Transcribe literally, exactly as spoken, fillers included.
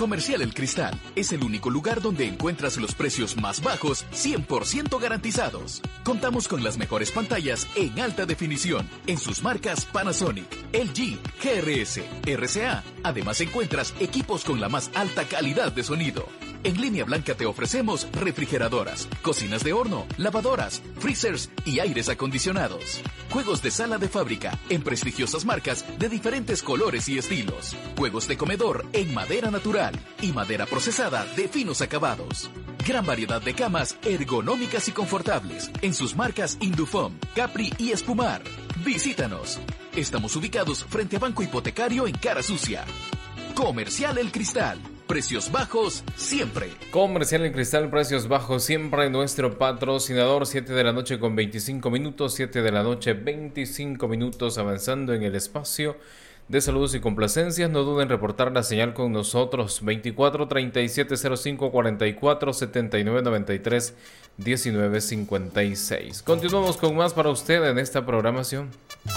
Comercial El Cristal es el único lugar donde encuentras los precios más bajos, cien por ciento garantizados. Contamos con las mejores pantallas en alta definición en sus marcas Panasonic, L G, G R S, R C A. Además encuentras equipos con la más alta calidad de sonido. En Línea Blanca te ofrecemos refrigeradoras, cocinas de horno, lavadoras, freezers y aires acondicionados. Juegos de sala de fábrica en prestigiosas marcas de diferentes colores y estilos. Juegos de comedor en madera natural y madera procesada de finos acabados. Gran variedad de camas ergonómicas y confortables en sus marcas Indufom, Capri y Espumar. Visítanos. Estamos ubicados frente a Banco Hipotecario en Cara Sucia. Comercial El Cristal. Precios bajos siempre. Comercial El Cristal, precios bajos siempre. Nuestro patrocinador, siete de la noche con veinticinco minutos, siete de la noche veinticinco minutos, avanzando en el espacio de saludos y complacencias. No duden en reportar la señal con nosotros. veinticuatro, treinta y siete, cero cinco, cuarenta y cuatro, setenta y nueve, noventa y tres, diecinueve, cincuenta y seis. Continuamos con más para usted en esta programación.